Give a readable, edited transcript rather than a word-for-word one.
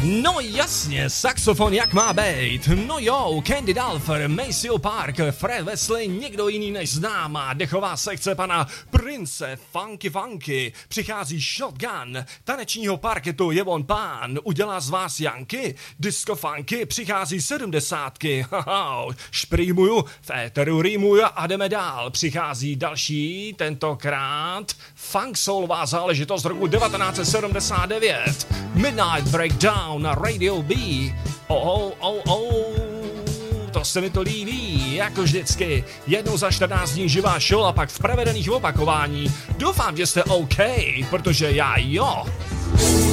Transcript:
No jasně, saxofon jak má být. No jo, Candy Dulfer, Maceo Park, Fred Wesley, někdo jiný než známá dechová sekce pana Prince Funky. Přichází Shotgun, tanečního parketu je on pán, udělá z vás Janky, disco funky, přichází 70. Šprýmuju, v éteru rýmuju a jdeme dál. Přichází další, tentokrát funk soulová záležitost roku 1979. Midnight Breakdown na Radio B. To se mi to líbí, jako vždycky. Jednou za 14 dní živá show a pak v prevedených opakování. Doufám, že jste OK, protože já jo.